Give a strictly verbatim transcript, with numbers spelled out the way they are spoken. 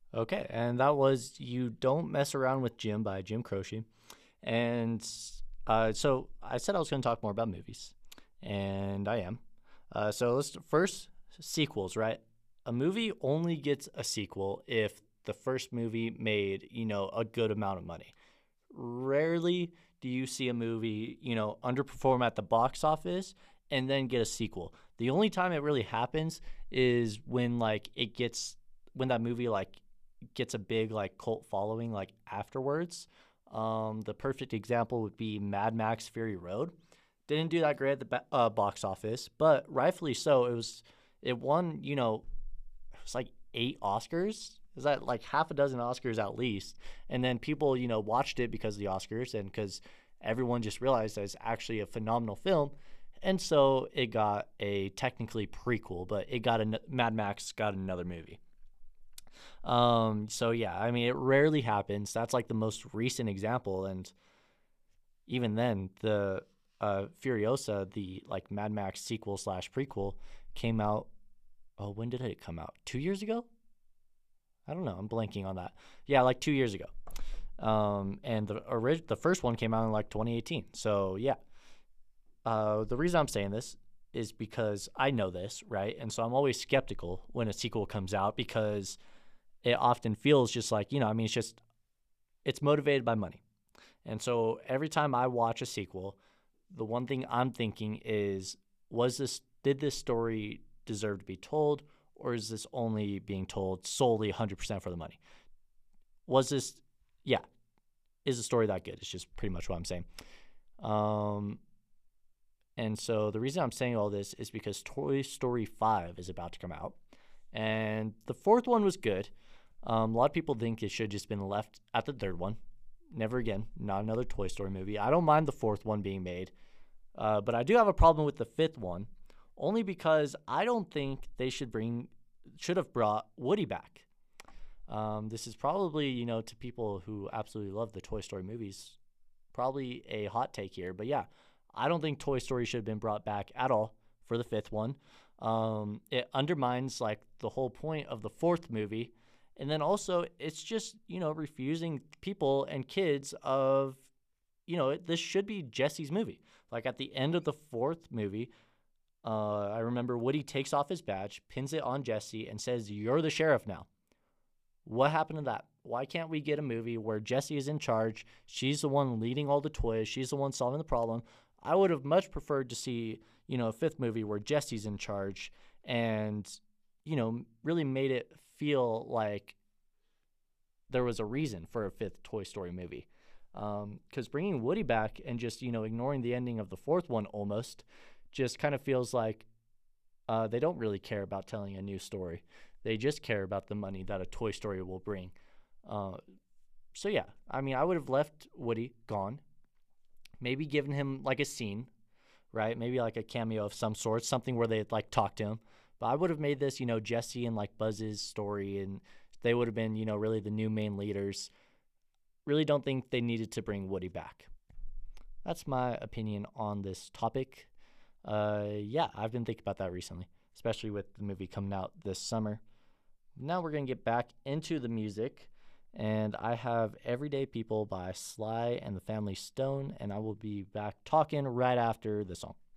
Okay, and that was You Don't Mess Around with Jim by Jim Croce. And uh, so I said I was going to talk more about movies, and I am. Uh, so let's first sequels, right? A movie only gets a sequel if the first movie made, you know, a good amount of money. Rarely do you see a movie, you know, underperform at the box office and then get a sequel. The only time it really happens is when like it gets when that movie like gets a big like cult following like afterwards. Um, the perfect example would be Mad Max Fury Road. Didn't do that great at the ba- uh, box office, but rightfully so. It was it won, you know, it was like eight Oscars. Is that like half a dozen Oscars at least? And then people, you know, watched it because of the Oscars and because everyone just realized that it's actually a phenomenal film. And so it got a technically prequel, but it got a Mad Max got another movie. Um, so yeah, I mean, it rarely happens. That's like the most recent example, and even then, the uh, Furiosa, the like Mad Max sequel slash prequel, came out. Oh, when did it come out? Two years ago? I don't know. I'm blanking on that. Yeah, like two years ago. Um, and the orig- the first one came out in like twenty eighteen. So yeah, uh, the reason I'm saying this is because I know this, right? And so I'm always skeptical when a sequel comes out because it often feels just like, you know, I mean, it's just, it's motivated by money. And so every time I watch a sequel, the one thing I'm thinking is, was this, did this story deserve to be told, or is this only being told solely one hundred percent for the money? Was this, yeah, is the story that good? It's just pretty much what I'm saying. Um, and so the reason I'm saying all this is because Toy Story five is about to come out. And the fourth one was good. Um, a lot of people think it should have just been left at the third one. Never again, not another Toy Story movie. I don't mind the fourth one being made, uh, but I do have a problem with the fifth one, only because I don't think they should bring should have brought Woody back. Um, this is probably, you know, to people who absolutely love the Toy Story movies, probably a hot take here, but yeah, I don't think Toy Story should have been brought back at all for the fifth one. Um, it undermines like the whole point of the fourth movie, and then also it's just, you know, refusing people and kids of, you know, this should be Jesse's movie. Like at the end of the fourth movie, uh, I remember Woody takes off his badge, pins it on Jesse, and says, "You're the sheriff now." What happened to that? Why can't we get a movie where Jessie is in charge? She's the one leading all the toys. She's the one solving the problem. I would have much preferred to see, you know, a fifth movie where Jessie's in charge and, you know, really made it feel like there was a reason for a fifth Toy Story movie. Because um, bringing Woody back and just, you know, ignoring the ending of the fourth one almost just kind of feels like uh, they don't really care about telling a new story. They just care about the money that a Toy Story will bring. Uh, so yeah, I mean, I would have left Woody gone, maybe given him like a scene, right? Maybe like a cameo of some sort, something where they like talk to him. But I would have made this, you know, Jesse and like Buzz's story, and they would have been, you know, really the new main leaders. Really don't think they needed to bring Woody back. That's my opinion on this topic. Uh, yeah, I've been thinking about that recently, especially with the movie coming out this summer. Now we're going to get back into the music, and I have Everyday People by Sly and the Family Stone, and I will be back talking right after the song.